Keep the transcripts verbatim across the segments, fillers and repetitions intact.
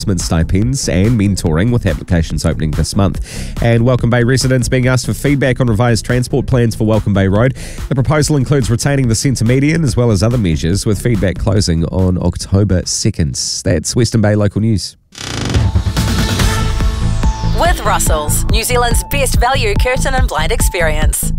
stipends and mentoring, with applications opening this month. And Welcome Bay residents being asked for feedback on revised transport plans for Welcome Bay Road. The proposal includes retaining the centre median as well as other measures, with feedback closing on October second. That's Western Bay Local News. With Russell's, New Zealand's best value curtain and blind experience.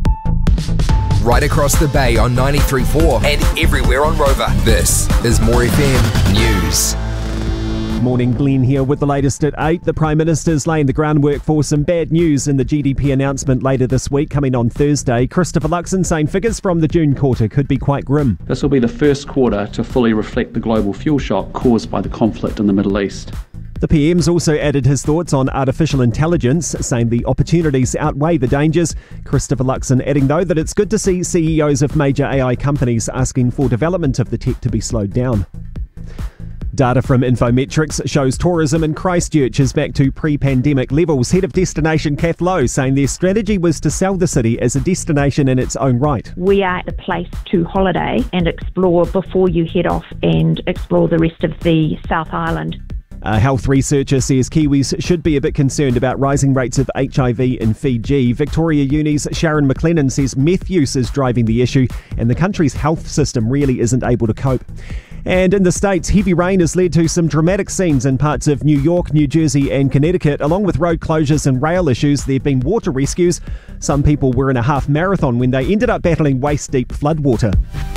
Right across the bay on ninety-three point four and everywhere on Rover. This is More F M News. Morning, Glenn here with the latest at eight. The Prime Minister's laying the groundwork for some bad news in the G D P announcement later this week, coming on Thursday. Christopher Luxon saying figures from the June quarter could be quite grim. This will be the first quarter to fully reflect the global fuel shock caused by the conflict in the Middle East. The P M's also added his thoughts on artificial intelligence, saying the opportunities outweigh the dangers. Christopher Luxon adding, though, that it's good to see C E Os of major A I companies asking for development of the tech to be slowed down. Data from Infometrics shows tourism in Christchurch is back to pre-pandemic levels. Head of Destination Kath Lowe saying their strategy was to sell the city as a destination in its own right. We are the place to holiday and explore before you head off and explore the rest of the South Island. A health researcher says Kiwis should be a bit concerned about rising rates of H I V in Fiji. Victoria Uni's Sharon McLennan says meth use is driving the issue and the country's health system really isn't able to cope. And in the States, heavy rain has led to some dramatic scenes in parts of New York, New Jersey and Connecticut. Along with road closures and rail issues, there have been water rescues. Some people were in a half marathon when they ended up battling waist-deep floodwater.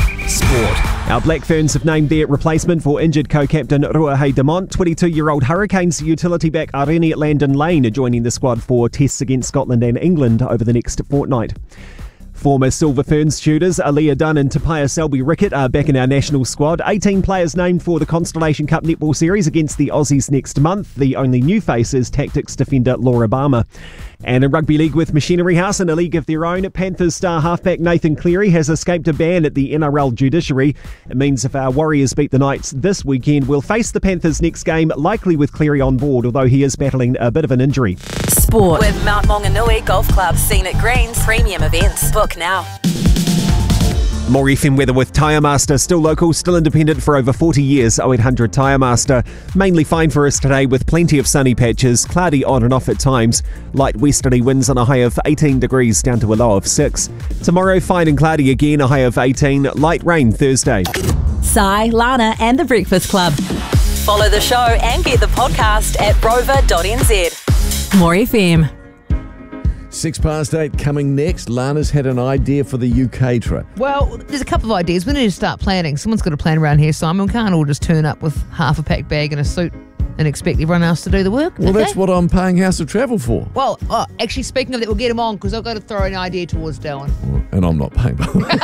Sport. Our Black Ferns have named their replacement for injured co-captain Ruahei Demont. twenty-two-year-old Hurricanes utility back Areni Landon Lane are joining the squad for tests against Scotland and England over the next fortnight. Former Silver Ferns shooters Aaliyah Dunn and Tapia Selby-Rickett are back in our national squad. eighteen players named for the Constellation Cup Netball Series against the Aussies next month. The only new face is Tactics defender Laura Barmer. And in Rugby League with Machinery House in a league of their own, Panthers star halfback Nathan Cleary has escaped a ban at the N R L judiciary. It means if our Warriors beat the Knights this weekend, we'll face the Panthers next game, likely with Cleary on board, although he is battling a bit of an injury. Sport with Mount Maunganui Golf Club, Scenic Greens, premium events. Book now. More F M weather with Tyre Master, still local, still independent for over forty years. oh eight hundred Tyre Master. Mainly fine for us today with plenty of sunny patches, cloudy on and off at times. Light westerly winds on a high of eighteen degrees down to a low of six. Tomorrow, fine and cloudy again, a high of eighteen. Light rain Thursday. Sai, Lana and The Breakfast Club. Follow the show and get the podcast at rover dot n z. More F M. Six past eight coming next. Lana's had an idea for the U K trip. Well, there's a couple of ideas. We need to start planning. Someone's got a plan around here, Simon. We can't all just turn up with half a packed bag and a suit and expect everyone else to do the work. Well, okay? That's what I'm paying House of Travel for. Well, oh, actually, speaking of that, we'll get him on because I've got to throw an idea towards Dylan. And I'm not paying.